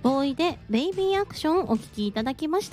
ボーイでベイビーアクションお聴きいただきました。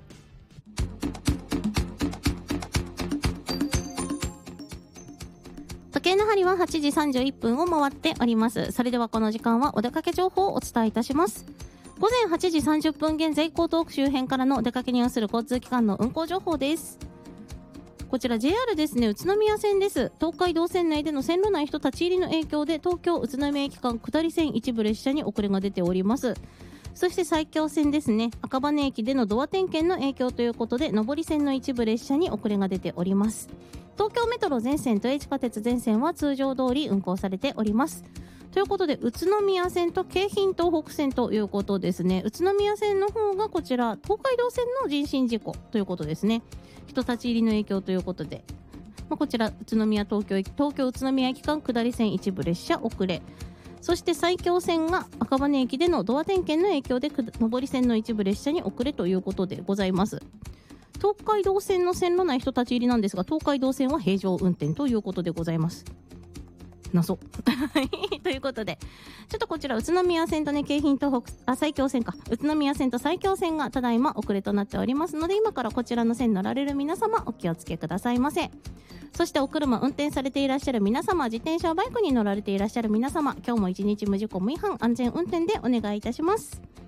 時計の針は8時31分を回っております。それではこの時間はお出かけ情報をお伝えいたします。午前8時30分現在、江東区周辺からのお出かけに要する交通機関の運行情報です。こちら JR ですね、宇都宮線です。東海道線内での線路内人立ち入りの影響で東京宇都宮駅間下り線一部列車に遅れが出ております。そして埼京線ですね、赤羽駅でのドア点検の影響ということで上り線の一部列車に遅れが出ております。東京メトロ全線と地下鉄全線は通常通り運行されております。ということで宇都宮線と京浜東北線ということですね。宇都宮線の方がこちら東海道線の人身事故ということですね。人立ち入りの影響ということで、こちら宇都宮東京宇都宮駅間下り線一部列車遅れ、そして埼京線が赤羽駅でのドア点検の影響で上り線の一部列車に遅れということでございます。東海道線の線路内人立ち入りなんですが、東海道線は平常運転ということでございます。謎ということで、ちょっとこちら宇都宮線とね、京浜東北埼京線か、宇都宮線と埼京線がただいま遅れとなっておりますので、今からこちらの線乗られる皆様お気をつけくださいませ。そしてお車運転されていらっしゃる皆様、自転車バイクに乗られていらっしゃる皆様、今日も一日無事故無違反安全運転でお願いいたします。